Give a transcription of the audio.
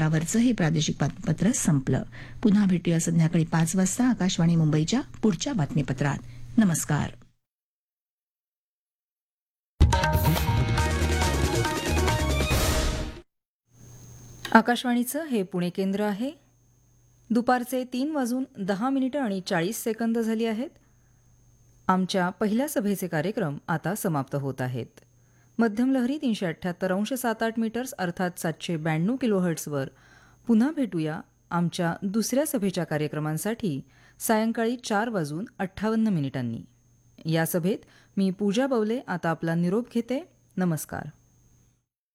केंद्रावरचं हे प्रादेशिक बातमीपत्र संपलं. पुन्हा भेटूया संध्याकाळी 5 वाजता आकाशवाणी मुंबईच्या पुढच्या बातमीपत्रात. नमस्कार. आकाशवाणीचं हे पुणे केंद्र आहे. दुपारचे 3:10 झाली आहेत. आमच्या पहिल्या सभेचे कार्यक्रम आता समाप्त होत आहेत. मध्यम लहरी 378.78 मीटर्स अर्थात 792 किलोहर्ट्झवर पुन्हा भेटूया आमच्या दुसऱ्या सभेच्या कार्यक्रमांसाठी सायंकाळी 4:58 या सभेत मी पूजा बवले आता आपला निरोप घेते. नमस्कार.